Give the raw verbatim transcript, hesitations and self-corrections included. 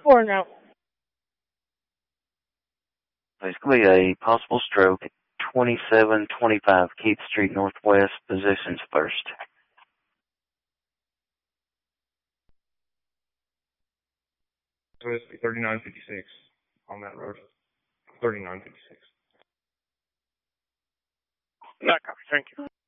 Four now. Basically, a possible stroke at twenty-seven twenty-five Keith Street Northwest, positions first. So it's thirty-nine fifty-six on that road. thirty-nine fifty-six. Not copy, thank you.